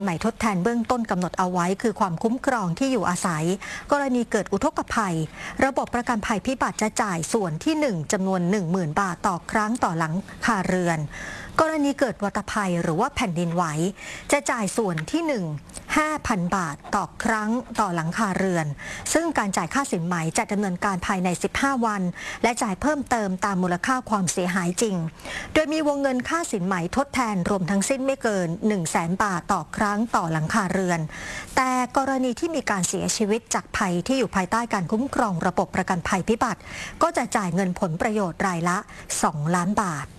ใหม่ทดแทนเบื้องต้นกำหนดเอาไว้คือความคุ้มครองที่อยู่อาศัยกรณีเกิดอุทกภัยระบบประกันภัยพิบัติจะจ่ายส่วนที่ 1จำนวน 10,000 บาทต่อครั้งต่อหลังคาเรือนกรณีเกิดวัตภัยหรือว่าแผ่นดินไหวจะจ่ายส่วนที่ 5,000 บาทต่อครั้งต่อหลังคาเรือนซึ่งการจ่ายค่าสินไหมจะดำเนินการภายใน15 วันและจ่ายเพิ่มเติมตามมูลค่าความเสียหายจริงโดยมีวงเงินค่าสินไหมทดแทนรวมทั้งสิ้นไม่เกิน 100,000 บาทต่อครั้งต่อหลังคาเรือนแต่กรณีที่มีการเสียชีวิตจากภัยที่อยู่ภายใต้การคุ้มครองระบบประกันภัยพิบัติก็จะจ่ายเงินผลประโยชน์รายละ 2 ล้านบาท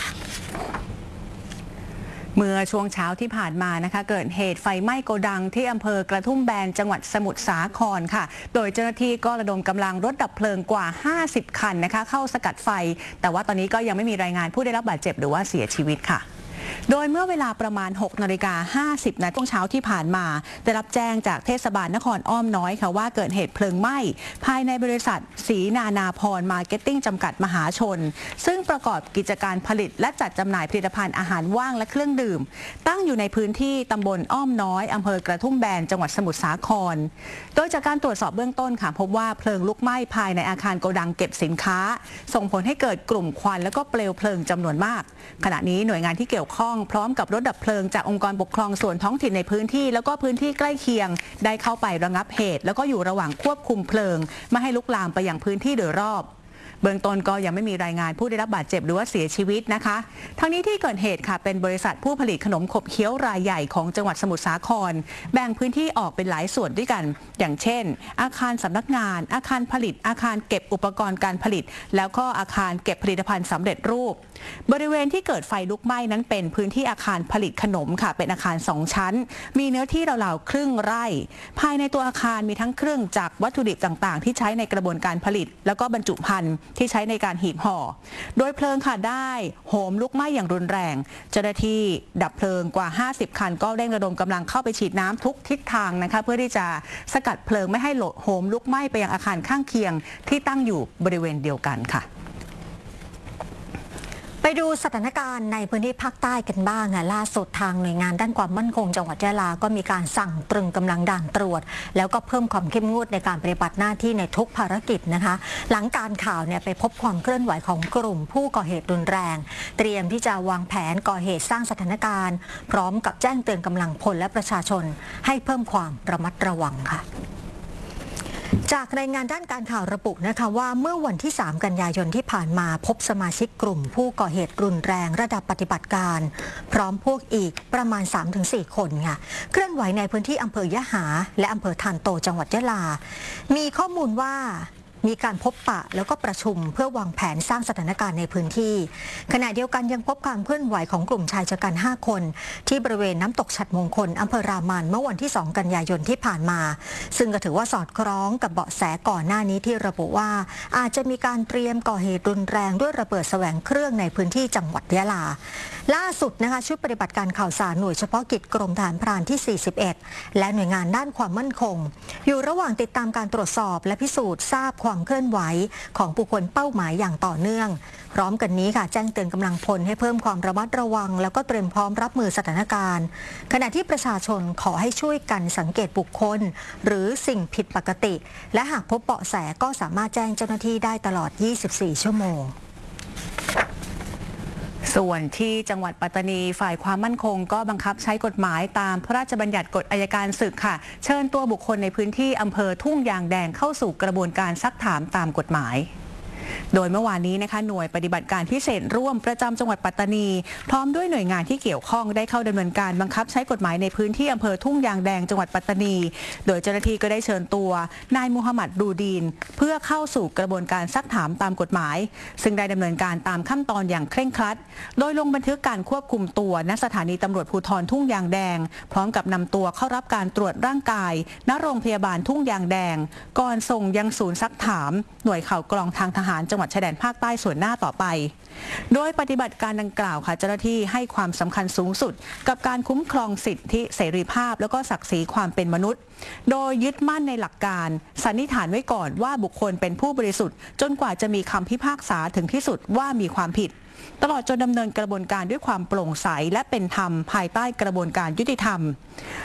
เมื่อช่วงเช้าที่ผ่านมานะคะเกิดเหตุไฟไหม้โกดังที่อำเภอกระทุ่มแบนจังหวัดสมุทรสาครค่ะโดยเจ้าหน้าที่ก็ระดมกำลังรถดับเพลิงกว่า50คันนะคะเข้าสกัดไฟแต่ว่าตอนนี้ก็ยังไม่มีรายงานผู้ได้รับบาดเจ็บหรือว่าเสียชีวิตค่ะโดยเมื่อเวลาประมาณ 6:50 น.ช่วงเช้าที่ผ่านมาได้รับแจ้งจากเทศบาลนครอ้อมน้อยค่ะว่าเกิดเหตุเพลิงไหม้ภายในบริษัทศรีนานาพรมาร์เก็ตติ้งจำกัดมหาชนซึ่งประกอบกิจการผลิตและจัดจำหน่ายผลิตภัณฑ์อาหารว่างและเครื่องดื่มตั้งอยู่ในพื้นที่ตำบลอ้อมน้อยอำเภอกระทุ่มแบนจังหวัดสมุทรสาครโดยจากการตรวจสอบเบื้องต้นค่ะพบว่าเพลิงลุกไหม้ภายในอาคารโกดังเก็บสินค้าส่งผลให้เกิดกลุ่มควันและก็เปลวเพลิงจำนวนมากขณะนี้หน่วยงานที่เกี่ยวข้องพร้อมกับรถดับเพลิงจากองค์กรปกครองส่วนท้องถิ่นในพื้นที่แล้วก็พื้นที่ใกล้เคียงได้เข้าไประงับเหตุแล้วก็อยู่ระหว่างควบคุมเพลิงไม่ให้ลุกลามไปยังพื้นที่โดยรอบเบื้องต้นก็ยังไม่มีรายงานผู้ได้รับบาดเจ็บหรือว่าเสียชีวิตนะคะทั้งนี้ที่เกิดเหตุค่ะเป็นบริษัทผู้ผลิตขนมขบเคี้ยวรายใหญ่ของจังหวัดสมุทรสาครแบ่งพื้นที่ออกเป็นหลายส่วนด้วยกันอย่างเช่นอาคารสำนักงานอาคารผลิตอาคารเก็บอุปกรณ์การผลิตแล้วก็อาคารเก็บผลิตภัณฑ์สำเร็จรูปบริเวณที่เกิดไฟลุกไหม้นั้นเป็นพื้นที่อาคารผลิตขนมค่ะเป็นอาคาร2ชั้นมีเนื้อที่ราวๆครึ่งไร่ภายในตัวอาคารมีทั้งเครื่องจักรวัตถุดิบต่างๆที่ใช้ในกระบวนการผลิตแล้วก็บรรจุภัณฑ์ที่ใช้ในการหีบห่อโดยเพลิงค่ะได้โหมลุกไหม้อย่างรุนแรงเจ้าหน้าที่ดับเพลิงกว่า50คันก็เร่งระดมกำลังเข้าไปฉีดน้ำทุกทิศทางนะคะเพื่อที่จะสกัดเพลิงไม่ให้โหมลุกไหม้ไปยังอาคารข้างเคียงที่ตั้งอยู่บริเวณเดียวกันค่ะไปดูสถานการณ์ในพื้นที่ภาคใต้กันบ้างล่าสุดทางหน่วยงานด้านความมั่นคงจังหวัดยะลาก็มีการสั่งตรึงกำลังด่านตรวจแล้วก็เพิ่มความเข้มงวดในการปฏิบัติหน้าที่ในทุกภารกิจนะคะหลังการข่าวไปพบความเคลื่อนไหวของกลุ่มผู้ก่อเหตุรุนแรงเตรียมที่จะวางแผนก่อเหตุสร้างสถานการณ์พร้อมกับแจ้งเตือนกำลังพลและประชาชนให้เพิ่มความระมัดระวังค่ะจากรายงานด้านการข่าวระบุนะคะว่าเมื่อวันที่ 3 กันยายนที่ผ่านมาพบสมาชิกกลุ่มผู้ก่อเหตุรุนแรงระดับปฏิบัติการพร้อมพวกอีกประมาณ 3-4 คนค่ะเคลื่อนไหวในพื้นที่อำเภอยะหาและอำเภอธารโตจังหวัดยะลามีข้อมูลว่ามีการพบปะแล้วก็ประชุมเพื่อวางแผนสร้างสถานการณ์ในพื้นที่ขณะเดียวกันยังพบความเคลื่อนไหวของกลุ่มชายชะกัน5คนที่บริเวณน้ำตกฉัตรมงคลอำเภอรามันเมื่อวันที่ 2 กันยายนที่ผ่านมาซึ่งก็ถือว่าสอดคล้องกับเบาะแสก่อนหน้านี้ที่ระบุว่าอาจจะมีการเตรียมก่อเหตุรุนแรงด้วยระเบิดแสวงเครื่องในพื้นที่จังหวัดยะลาล่าสุดนะคะชุดปฏิบัติการข่าวสารหน่วยเฉพาะกิจกรมทหารพรานที่ 41และหน่วยงานด้านความมั่นคงอยู่ระหว่างติดตามการตรวจสอบและพิสูจน์ทราบความเคลื่อนไหวของบุคคลเป้าหมายอย่างต่อเนื่องพร้อมกันนี้ค่ะแจ้งเตือนกำลังพลให้เพิ่มความระมัดระวังแล้วก็เตรียมพร้อมรับมือสถานการณ์ขณะที่ประชาชนขอให้ช่วยกันสังเกตบุคคลหรือสิ่งผิดปกติและหากพบเบาะแสก็สามารถแจ้งเจ้าหน้าที่ได้ตลอด 24 ชั่วโมงส่วนที่จังหวัดปัตตานีฝ่ายความมั่นคงก็บังคับใช้กฎหมายตามพระราชบัญญัติกฎอัยการศึกค่ะเชิญตัวบุคคลในพื้นที่อำเภอทุ่งยางแดงเข้าสู่กระบวนการซักถามตามกฎหมายโดยเมื่อวานนี้นะคะหน่วยปฏิบัติการพิเศษร่วมประจำจังหวัดปัตตานีพร้อมด้วยหน่วยงานที่เกี่ยวข้องได้เข้าดำเนินการบังคับใช้กฎหมายในพื้นที่อำเภอทุ่งยางแดงจังหวัดปัตตานีโดยเจ้าหน้าที่ก็ได้เชิญตัวนายมูฮัมหมัดรูดีนเพื่อเข้าสู่กระบวนการซักถามตามกฎหมายซึ่งได้ดำเนินการตามขั้นตอนอย่างเคร่งครัดโดยลงบันทึกการควบคุมตัวณสถานีตำรวจภูธรทุ่งยางแดงพร้อมกับนำตัวเข้ารับการตรวจร่างกายณโรงพยาบาลทุ่งยางแดงก่อนส่งยังศูนย์ซักถามหน่วยข่าวกรองทางทหารจังหวัดชายแดนภาคใต้ส่วนหน้าต่อไปโดยปฏิบัติการดังกล่าวค่ะเจ้าหน้าที่ให้ความสำคัญสูงสุดกับการคุ้มครองสิทธิเสรีภาพแล้วก็ศักดิ์ศรีความเป็นมนุษย์โดยยึดมั่นในหลักการสันนิษฐานไว้ก่อนว่าบุคคลเป็นผู้บริสุทธิ์จนกว่าจะมีคำพิพากษาถึงที่สุดว่ามีความผิดตลอดจนดำเนินกระบวนการด้วยความโปร่งใสและเป็นธรรมภายใต้กระบวนการยุติธรรม